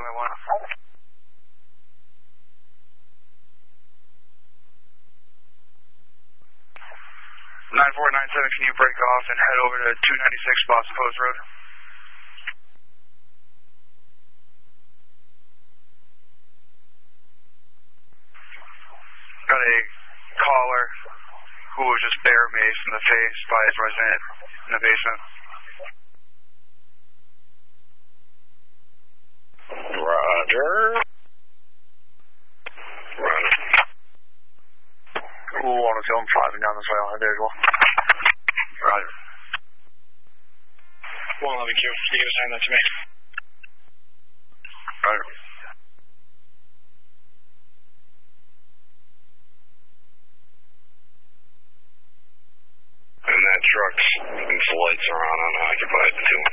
family 1. 9497, can you break off and head over to 296 Boston Post Road? Got a caller who was just bear maced in the face by his resident in the basement. Roger. Roger. We'll want to tell him driving down this way on there as well. Roger. 111Q, you can assign that to me. Roger. And that truck's lights are on unoccupied too.